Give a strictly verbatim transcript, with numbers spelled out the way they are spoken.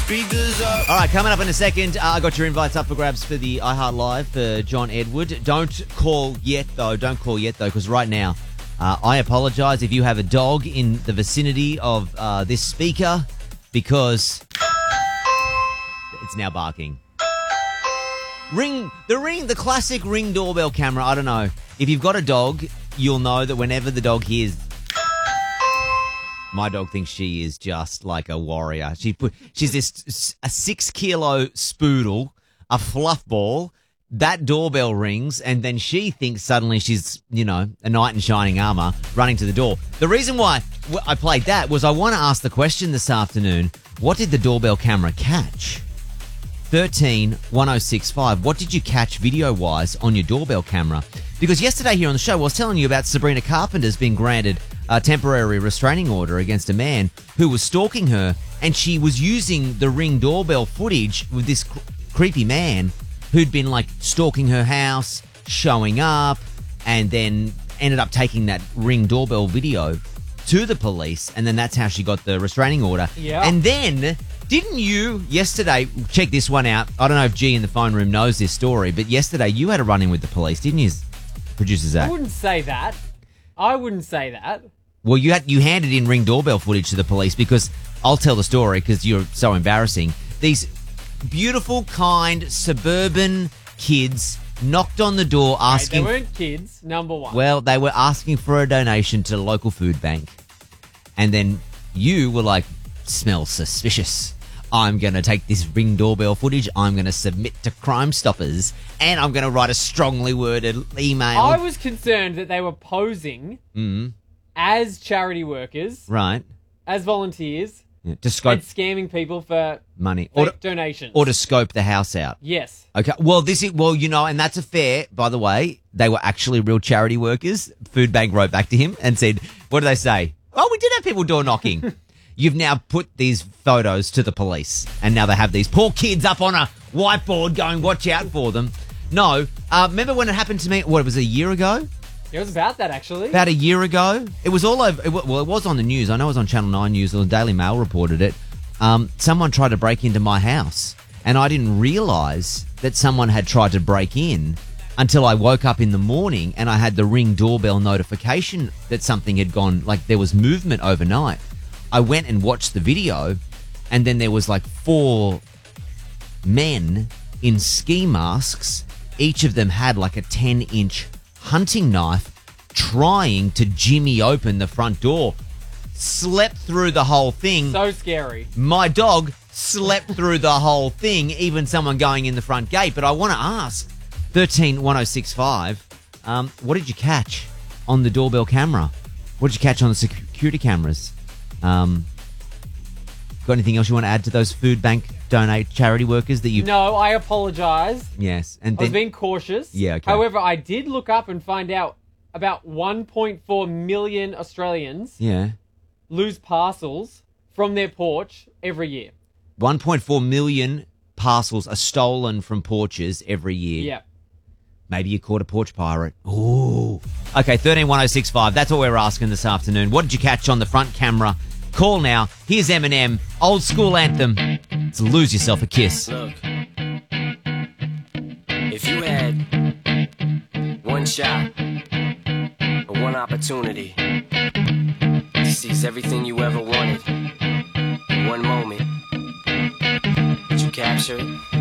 speakers up. All right, coming up in a second, uh, I got your invites up for grabs for the iHeart Live for John Edward. Don't call yet, though. Don't call yet, though, because right now, uh, I apologise if you have a dog in the vicinity of uh, this speaker because it's now barking. Ring, the ring, the classic Ring doorbell camera. I don't know. If you've got a dog, you'll know that whenever the dog hears... My dog thinks she is just like a warrior. She put, she's this a six kilo spoodle, a fluff ball. That doorbell rings, and then she thinks suddenly she's, you know, a knight in shining armor running to the door. The reason why I played that was I want to ask the question this afternoon: what did the doorbell camera catch? thirteen one oh six five. What did you catch video wise on your doorbell camera? Because yesterday here on the show, I was telling you about Sabrina Carpenter's being granted a temporary restraining order against a man who was stalking her, and she was using the Ring doorbell footage with this cr- creepy man who'd been like stalking her house, showing up, and then ended up taking that Ring doorbell video to the police, and then that's how she got the restraining order. Yeah. And then, didn't you yesterday, check this one out, I don't know if G in the phone room knows this story, but yesterday you had a run-in with the police, didn't you, producer Zach? I wouldn't say that. I wouldn't say that. Well, you had you handed in Ring doorbell footage to the police because I'll tell the story because you're so embarrassing. These beautiful, kind, suburban kids knocked on the door asking... Right, they weren't kids, number one. Well, they were asking for a donation to the local food bank. And then you were like, smells suspicious. I'm going to take this Ring doorbell footage, I'm going to submit to Crime Stoppers, and I'm going to write a strongly worded email. I was concerned that they were posing Mm, as charity workers, right. as volunteers, Yeah, to scope and scamming people for money. Or fake to, donations. or to scope the house out. Yes. Okay. Well, this is, well, you know, and that's a fair, by the way, they were actually real charity workers. Food Bank wrote back to him and said, what do they say? Oh, we did have people door knocking. You've now put these photos to the police, and now they have these poor kids up on a whiteboard going, watch out for them. No. Uh, remember when it happened to me, what, it was a year ago? It was about that, actually. About a year ago. It was all over, it, wa- well, it was on the news. I know it was on Channel nine News, or the Daily Mail reported it. Um, someone tried to break into my house, and I didn't realise that someone had tried to break in until I woke up in the morning and I had the Ring doorbell notification that something had gone, like there was movement overnight. I went and watched the video, and then there was like four men in ski masks. Each of them had like a ten-inch hunting knife trying to jimmy open the front door. Slept through the whole thing. So scary. My dog slept through the whole thing, even someone going in the front gate. But I want to ask, thirteen one oh six five, um, what did you catch on the doorbell camera? What did you catch on the security cameras? Um, got anything else you want to add to those food bank donate charity workers that you... No, I apologise. Yes. And I was then... being cautious. Yeah, okay. However, I did look up and find out about one point four million Australians Yeah. lose parcels from their porch every year. one point four million parcels are stolen from porches every year. Yeah. Maybe you caught a porch pirate. Ooh. Okay, thirteen one oh six five. That's what we're asking this afternoon. What did you catch on the front camera? Call now. Here's Eminem. Old school anthem. It's Lose Yourself a Kiss. Look, if you had one shot or one opportunity to seize everything you ever wanted in one moment, would you capture it?